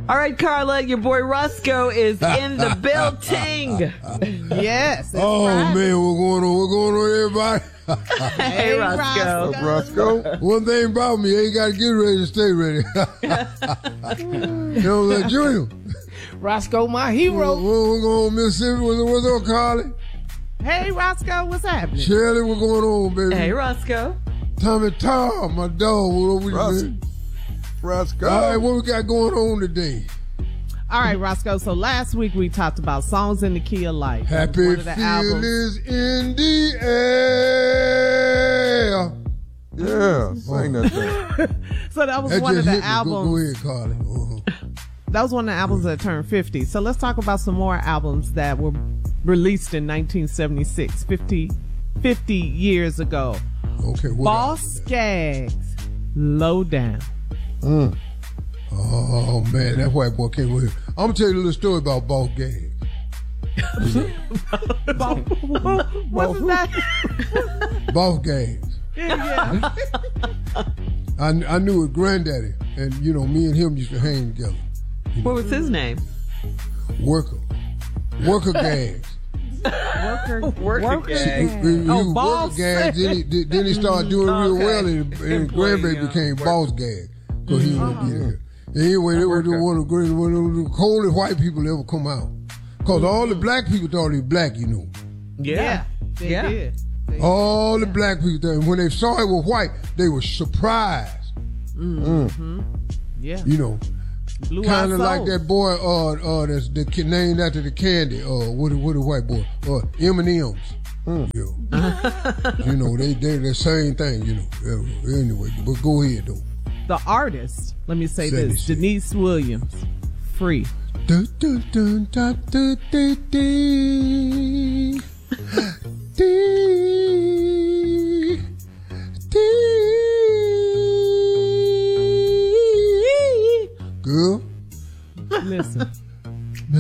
All right, Carla, your boy Roscoe is in the building. Yes. Oh, Friday. Man, what's going on? What's going on, everybody? Hey, Roscoe. Roscoe. One thing about me, I ain't got to get ready to stay ready. You know, Junior. Roscoe, my hero. What's going on, Mississippi? What's up, Carly? Hey, Roscoe, what's happening? Shirley, what's going on, baby? Hey, Roscoe. Tommy Tar, my dog. Roscoe. All right, what we got going on today? All right, Roscoe. So last week we talked about Songs in the Key of Life. Happy Feel is in the air. Yeah, sing that thing. So that was one of the albums. Go ahead, Carly. That was one of the albums that turned 50. So let's talk about some more albums that were released in 1976, 50 years ago. Okay. Boss Skaggs, Low Down. Oh, man, that white boy came with him. I'm going to tell you a little story about Boss Skaggs. What's that? Boss Skaggs. Yeah. I knew his granddaddy, and, you know, me and him used to hang together. What was his name? Worker Gags. Worker Gags. Boss Gags. Then he started doing real well, and grandbaby became Boss Gag because he wouldn't be there. Anyway, they were one of the coldest white people ever come out. Because all the black people thought he was black, you know. Yeah, they did. All the black people thought, and when they saw it was white, they were surprised. Yeah. You know. Kind of like that boy that's named after the candy. What a white boy. M&M's. Yeah. You know, they the same thing, you know. Anyway, but go ahead, though. The artist, let me say this, Denise Williams, Free. Dun, dun, dun, dun, dun, dun, dun. Girl. Listen.